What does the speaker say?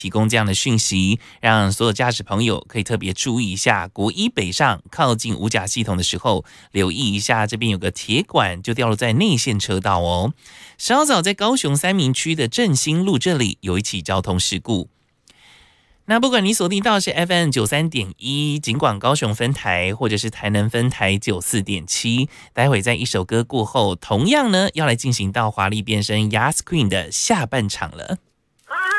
提供这样的讯息，让所有驾驶朋友可以特别注意一下，国一北上靠近五甲系统的时候，留意一下这边有个铁管就掉落在内线车道哦。稍早在高雄三民区的振兴路这里有一起交通事故。那不管你锁定到是 FM93.1 尽管高雄分台，或者是台南分台94.7，待会在一首歌过后，同样呢要来进行到华丽变身 Yas Queen 的下半场了。